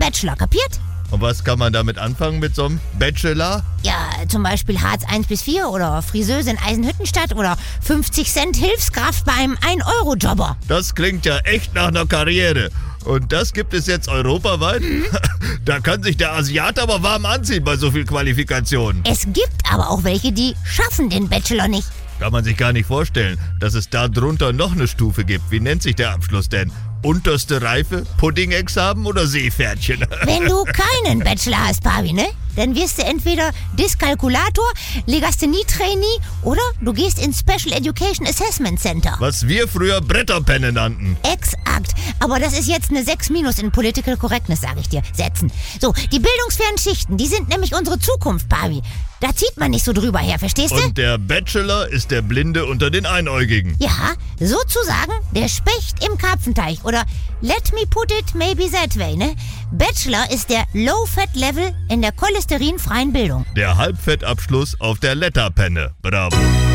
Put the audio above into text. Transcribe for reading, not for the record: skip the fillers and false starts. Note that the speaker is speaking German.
Bachelor, kapiert? Und was kann man damit anfangen mit so einem Bachelor? Ja, zum Beispiel Hartz 1 bis 4 oder Friseuse in Eisenhüttenstadt oder 50 Cent Hilfskraft bei einem 1-Euro-Jobber. Das klingt ja echt nach einer Karriere. Und das gibt es jetzt europaweit? Da kann sich der Asiat aber warm anziehen bei so viel Qualifikation. Es gibt aber auch welche, die schaffen den Bachelor nicht. Kann man sich gar nicht vorstellen, dass es da drunter noch eine Stufe gibt. Wie nennt sich der Abschluss denn? Unterste Reife, Pudding-Examen oder Seepferdchen? Wenn du keinen Bachelor hast, Pavi, ne? Dann wirst du entweder Dyskalkulator, Legasthenie-Trainee oder du gehst ins Special Education Assessment Center. Was wir früher Bretterpenne nannten. Exakt. Aber das ist jetzt eine 6- in Political Correctness, sage ich dir. Setzen. So, die bildungsfernen Schichten, die sind nämlich unsere Zukunft, Pavi. Da zieht man nicht so drüber her, verstehst du? Und der Bachelor ist der Blinde unter den Einäugigen. Ja, sozusagen der Specht im Karpfenteich. Oder let me put it maybe that way, ne? Bachelor ist der Low-Fat-Level in der cholesterinfreien Bildung. Der Halbfettabschluss auf der Letterpenne. Bravo.